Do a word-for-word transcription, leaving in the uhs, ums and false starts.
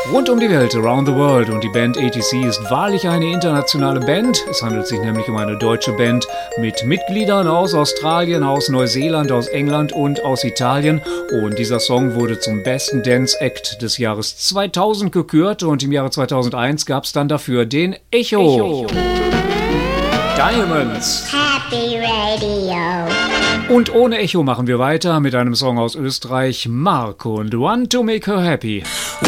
Rund um die Welt, around the world, und die Band A T C ist wahrlich eine internationale Band. Es handelt sich nämlich um eine deutsche Band mit Mitgliedern aus Australien, aus Neuseeland, aus England und aus Italien. Und dieser Song wurde zum besten Dance-Act des Jahres zweitausend gekürt und im Jahre zweitausendeins gab es dann dafür den Echo. Echo. Diamonds. Happy Radio. Und ohne Echo machen wir weiter mit einem Song aus Österreich, Mark und One to Make Her Happy.